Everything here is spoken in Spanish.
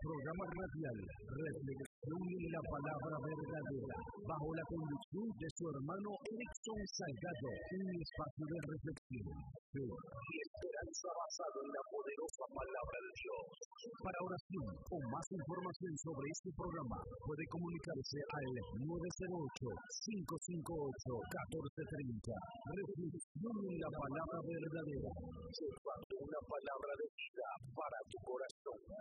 programa radial Reflexión en la Palabra Verdadera, bajo la conducción de su hermano Erickson Salgado, un espacio de reflexión, fe y esperanza basado en la poderosa Palabra de Dios. Para oración o más información sobre este programa, puede comunicarse al 908-558-1430. Reflexión en la Palabra Verdadera, llevando una palabra de vida para tu corazón.